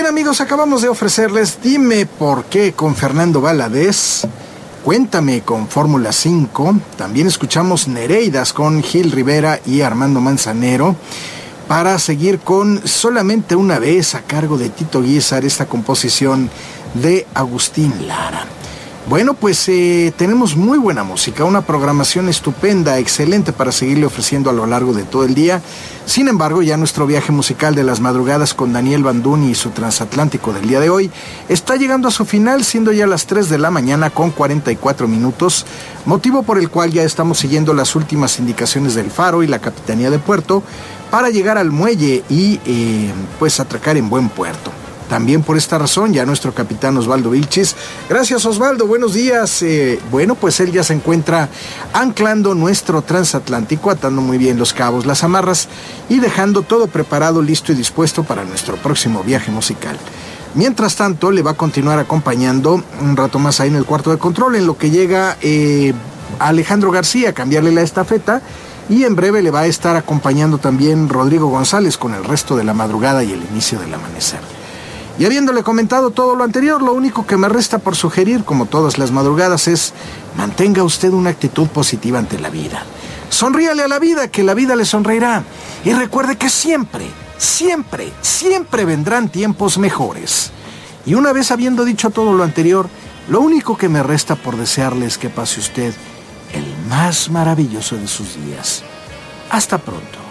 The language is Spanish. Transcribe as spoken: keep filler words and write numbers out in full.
Bien, amigos, acabamos de ofrecerles Dime por qué con Fernando Valadez, Cuéntame con Fórmula cinco, también escuchamos Nereidas con Gil Rivera y Armando Manzanero, para seguir con Solamente una vez a cargo de Tito Guízar, esta composición de Agustín Lara. Bueno, pues eh, tenemos muy buena música, una programación estupenda, excelente para seguirle ofreciendo a lo largo de todo el día. Sin embargo, ya nuestro viaje musical de las madrugadas con Daniel Banduni y su transatlántico del día de hoy está llegando a su final, siendo ya las tres de la mañana con cuarenta y cuatro minutos, motivo por el cual ya estamos siguiendo las últimas indicaciones del Faro y la Capitanía de Puerto para llegar al muelle y eh, pues atracar en buen puerto. También por esta razón ya nuestro capitán Osvaldo Vilchis, gracias Osvaldo, buenos días, eh, bueno pues él ya se encuentra anclando nuestro transatlántico, atando muy bien los cabos, las amarras y dejando todo preparado, listo y dispuesto para nuestro próximo viaje musical. Mientras tanto le va a continuar acompañando un rato más ahí en el cuarto de control, en lo que llega eh, Alejandro García a cambiarle la estafeta, y en breve le va a estar acompañando también Rodrigo González con el resto de la madrugada y el inicio del amanecer. Y habiéndole comentado todo lo anterior, lo único que me resta por sugerir, como todas las madrugadas, es mantenga usted una actitud positiva ante la vida. Sonríale a la vida, que la vida le sonreirá. Y recuerde que siempre, siempre, siempre vendrán tiempos mejores. Y una vez habiendo dicho todo lo anterior, lo único que me resta por desearle es que pase usted el más maravilloso de sus días. Hasta pronto.